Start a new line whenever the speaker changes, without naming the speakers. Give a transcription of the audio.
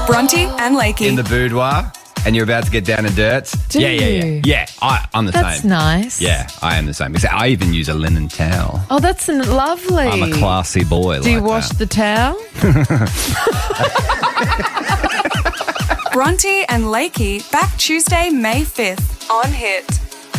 Bronte and Lakey.
In the boudoir and you're about to get down to dirt.
Do
Yeah.
you?
Yeah, I'm the
That's
same.
nice.
Yeah, I am the same. I even use a linen towel.
Oh, that's lovely.
I'm a classy boy.
Do you wash the towel?
Bronte and Lakey back Tuesday, May 5th on Hit.